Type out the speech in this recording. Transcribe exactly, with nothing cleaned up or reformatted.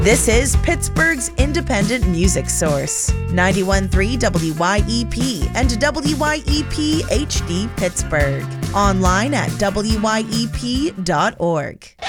This is Pittsburgh's independent music source, ninety-one point three W Y E P and W Y E P H D Pittsburgh. Online at W Y E P dot org.